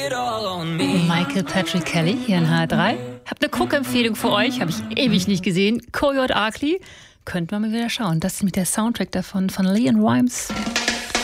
Michael Patrick Kelly hier in H3. Hab eine Guckempfehlung für euch, habe ich ewig nicht gesehen. Coyote Arkley. Könnten wir mal wieder schauen. Das ist mit der Soundtrack davon von Leon Rimes.